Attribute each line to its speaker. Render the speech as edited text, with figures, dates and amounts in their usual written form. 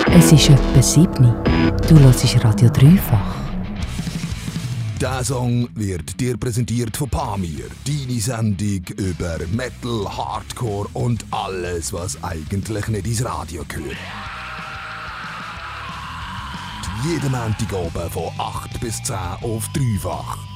Speaker 1: Es ist etwa 7. Du hörst Radio Dreifach.
Speaker 2: Der Song wird dir präsentiert von Pamir, deine Sendung über Metal, Hardcore und alles, was eigentlich nicht ins Radio gehört. Jeden Montag oben von 8 bis 10 auf Dreifach.